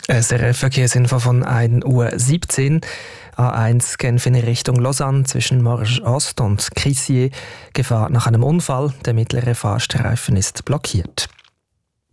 SRF-Verkehrsinfo von 1:17 Uhr. A1 Genf in Richtung Lausanne zwischen Morges Ost und Crissier. Gefahr nach einem Unfall. Der mittlere Fahrstreifen ist blockiert.